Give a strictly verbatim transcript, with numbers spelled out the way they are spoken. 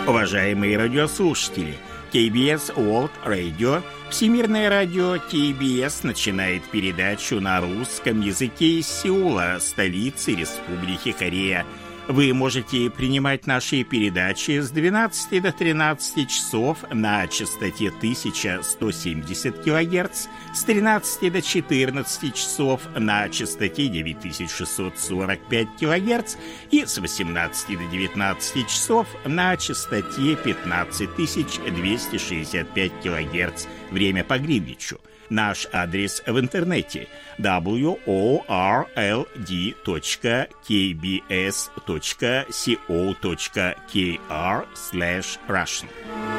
Уважаемые радиослушатели, кей би эс World Radio, Всемирное радио кей би эс, начинает передачу на русском языке из Сеула, столицы Республики Корея. Вы можете принимать наши передачи с двенадцати до тринадцати часов на частоте тысяча сто семьдесят килогерц, с тринадцати до четырнадцати часов на частоте девять тысяч шестьсот сорок пять килогерц и с восемнадцати до девятнадцати часов на частоте пятнадцать тысяч двести шестьдесят пять килогерц. Время по Гринвичу. Наш адрес в интернете дабл ю о ар эл ди точка кей би эс точка ко точка кей ар слэш Russian.